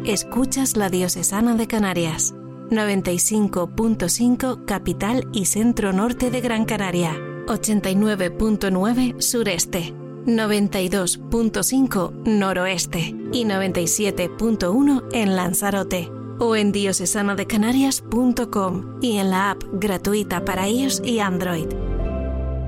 Escuchas la Diocesana de Canarias. 95.5 capital y centro norte de Gran Canaria. 89.9 sureste. 92.5 noroeste. Y 97.1 en Lanzarote. O en diocesandecanarias.com y en la app gratuita para iOS y Android.